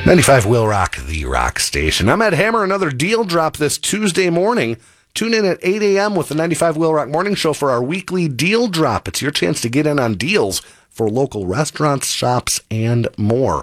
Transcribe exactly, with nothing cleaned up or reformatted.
ninety-five Will Rock, the rock station. I'm Ed Hammer. Another deal drop this Tuesday morning. Tune in at eight a.m. with the ninety-five Will Rock Morning Show for our weekly deal drop. It's your chance to get in on deals for local restaurants, shops, and more.